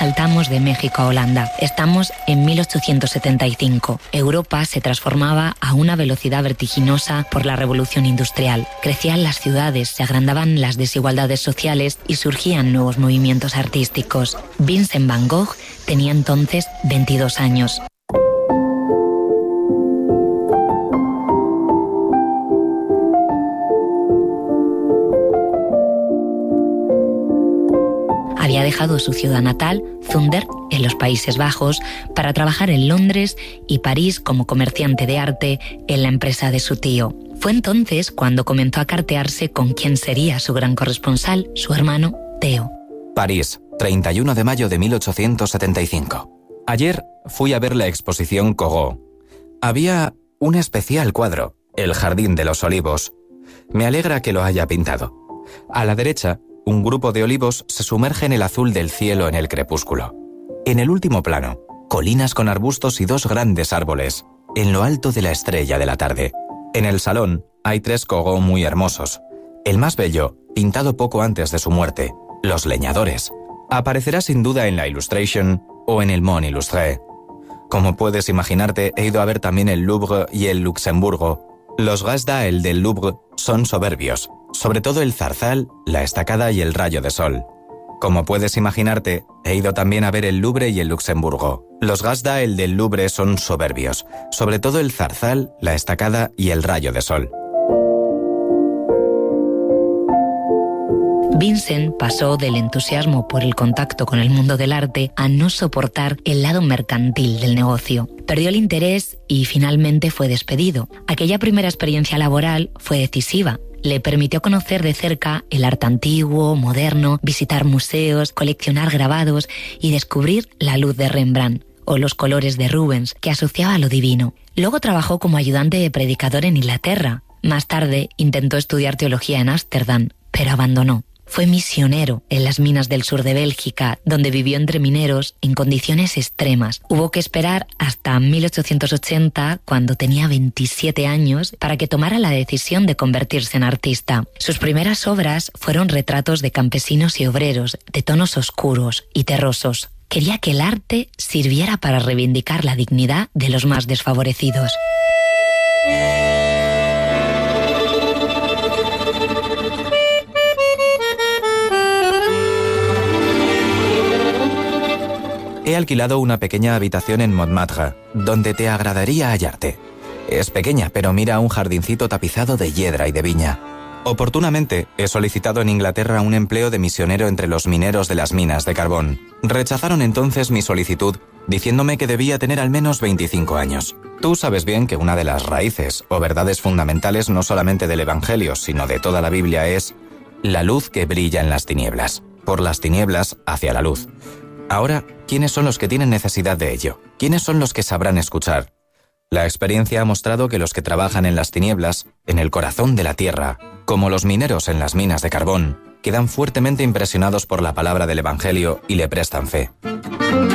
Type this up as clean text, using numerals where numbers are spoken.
saltamos de México a Holanda. Estamos en 1875. Europa se transformaba a una velocidad vertiginosa por la revolución industrial. Crecían las ciudades, se agrandaban las desigualdades sociales y surgían nuevos movimientos artísticos. Vincent van Gogh tenía entonces 22 años. Había dejado su ciudad natal, Zundert, en los Países Bajos, para trabajar en Londres y París como comerciante de arte en la empresa de su tío. Fue entonces cuando comenzó a cartearse con quién sería su gran corresponsal, su hermano Theo. París, 31 de mayo de 1875. Ayer fui a ver la exposición Corot. Había un especial cuadro, El Jardín de los Olivos. Me alegra que lo haya pintado. A la derecha, un grupo de olivos se sumerge en el azul del cielo en el crepúsculo. En el último plano, colinas con arbustos y dos grandes árboles, en lo alto de la estrella de la tarde. En el salón hay 3 Corot muy hermosos. El más bello, pintado poco antes de su muerte, Los Leñadores. Aparecerá sin duda en la Illustration o en el Monde Illustré. Como puedes imaginarte, he ido a ver también el Louvre y el Luxemburgo. Los Gazda-el del Louvre son soberbios, sobre todo el zarzal, la estacada y el rayo de sol. Como puedes imaginarte, he ido también a ver el Louvre y el Luxemburgo. Los Gazda-el del Louvre son soberbios, sobre todo el zarzal, la estacada y el rayo de sol. Vincent pasó del entusiasmo por el contacto con el mundo del arte a no soportar el lado mercantil del negocio. Perdió el interés y finalmente fue despedido. Aquella primera experiencia laboral fue decisiva. Le permitió conocer de cerca el arte antiguo, moderno, visitar museos, coleccionar grabados y descubrir la luz de Rembrandt o los colores de Rubens, que asociaba a lo divino. Luego trabajó como ayudante de predicador en Inglaterra. Más tarde intentó estudiar teología en Ámsterdam, pero abandonó. Fue misionero en las minas del sur de Bélgica, donde vivió entre mineros en condiciones extremas. Hubo que esperar hasta 1880, cuando tenía 27 años, para que tomara la decisión de convertirse en artista. Sus primeras obras fueron retratos de campesinos y obreros, de tonos oscuros y terrosos. Quería que el arte sirviera para reivindicar la dignidad de los más desfavorecidos. He alquilado una pequeña habitación en Montmartre, donde te agradaría hallarte. Es pequeña, pero mira un jardincito tapizado de hiedra y de viña. Oportunamente, he solicitado en Inglaterra un empleo de misionero entre los mineros de las minas de carbón. Rechazaron entonces mi solicitud, diciéndome que debía tener al menos 25 años. Tú sabes bien que una de las raíces o verdades fundamentales no solamente del Evangelio, sino de toda la Biblia es la luz que brilla en las tinieblas, por las tinieblas hacia la luz. Ahora, ¿quiénes son los que tienen necesidad de ello? ¿Quiénes son los que sabrán escuchar? La experiencia ha mostrado que los que trabajan en las tinieblas, en el corazón de la tierra, como los mineros en las minas de carbón, quedan fuertemente impresionados por la palabra del Evangelio y le prestan fe.